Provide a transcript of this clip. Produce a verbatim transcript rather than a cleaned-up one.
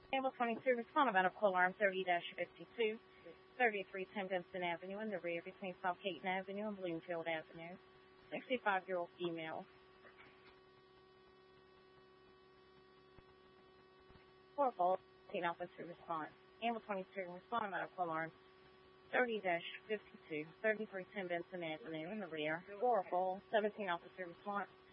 Table twenty-two, respond about a pole arm thirty fifty-two, thirty-three ten Benson Avenue in the rear between South Caton Avenue and Bloomfield Avenue. sixty-five-year-old female. Four calls, fifteen officer response. Table twenty-two, respond about a pole arm thirty fifty-two, thirty-three ten Benson Avenue in the rear. Oracle, seventeen officer response.